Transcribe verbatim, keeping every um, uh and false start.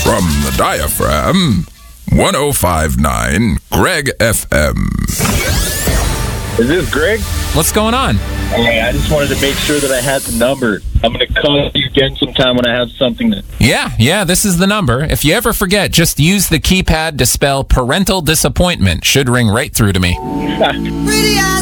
From the diaphragm, one oh five point nine Greg F M. Is this Greg? What's going on? Hey, I just wanted to make sure that I had the number. I'm going to call you again sometime when I have something that... Yeah, yeah, this is the number. If you ever forget, just use the keypad to spell parental disappointment. Should ring right through to me. Pretty eyes.